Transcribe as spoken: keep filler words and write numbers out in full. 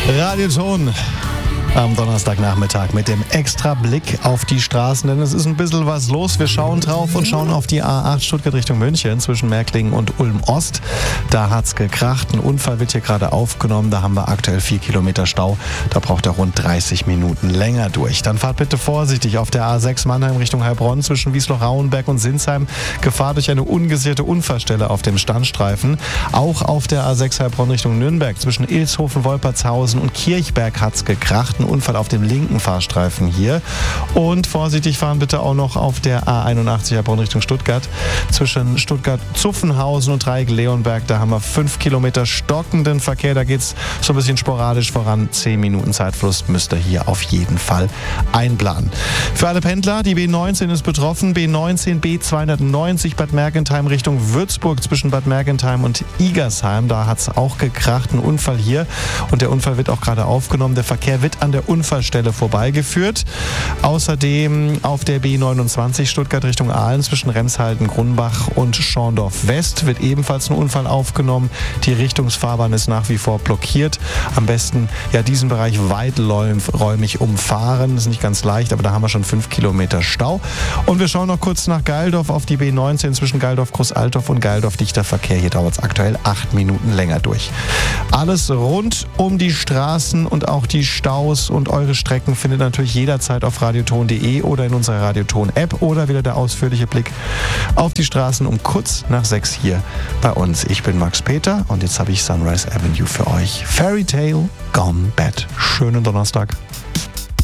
Radioton am Donnerstagnachmittag mit dem extra Blick auf die Straßen, denn es ist ein bisschen was los. Wir schauen drauf und schauen auf die A acht Stuttgart Richtung München zwischen Märklingen und Ulm-Ost. Da hat's gekracht. Ein Unfall wird hier gerade aufgenommen. Da haben wir aktuell vier Kilometer Stau. Da braucht er rund dreißig Minuten länger durch. Dann fahrt bitte vorsichtig auf der A sechs Mannheim Richtung Heilbronn zwischen Wiesloch-Rauenberg und Sinsheim. Gefahr durch eine ungesicherte Unfallstelle auf dem Standstreifen. Auch auf der A sechs Heilbronn Richtung Nürnberg zwischen Ilshofen, Wolpertshausen und Kirchberg hat's gekracht. Ein Unfall auf dem linken Fahrstreifen hier. Und vorsichtig fahren bitte auch noch auf der A einundachtzig Heilbronn Richtung Stuttgart zwischen Stuttgart-Zuffenhausen und Dreieck-Leonberg. Da haben wir fünf Kilometer stockenden Verkehr. Da geht es so ein bisschen sporadisch voran. zehn Minuten Zeitfluss müsst ihr hier auf jeden Fall einplanen. Für alle Pendler, die B neunzehn ist betroffen. B neunzehn, B zweihundertneunzig Bad Mergentheim Richtung Würzburg zwischen Bad Mergentheim und Igersheim. Da hat es auch gekracht. Ein Unfall hier. Und der Unfall wird auch gerade aufgenommen. Der Verkehr wird an der Unfallstelle vorbeigeführt. Außerdem auf der B neunundzwanzig Stuttgart Richtung Aalen zwischen Remshalden, Grunbach und Schorndorf West wird ebenfalls ein Unfall aufgenommen. Die Richtungsfahrbahn ist nach wie vor blockiert. Am besten ja diesen Bereich weiträumig umfahren. Das ist nicht ganz leicht, aber da haben wir schon fünf Kilometer Stau. Und wir schauen noch kurz nach Geildorf auf die B neunzehn zwischen Geildorf-Großaltorf und Geildorf-Dichter Verkehr. Hier dauert es aktuell acht Minuten länger durch. Alles rund um die Straßen und auch die Staus und eure Strecken findet natürlich jederzeit auf radioton punkt de oder in unserer Radioton-App oder wieder der ausführliche Blick auf die Straßen um kurz nach sechs hier bei uns. Ich bin Max Peter und jetzt habe ich Sunrise Avenue für euch. Fairy Tale Gone Bad. Schönen Donnerstag.